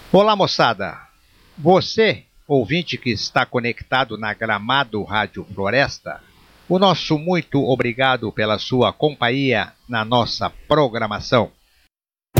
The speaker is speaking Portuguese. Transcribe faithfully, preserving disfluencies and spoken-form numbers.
Olá, moçada! Você, ouvinte que está conectado na Gramado Rádio Floresta, o nosso muito obrigado pela sua companhia na nossa programação.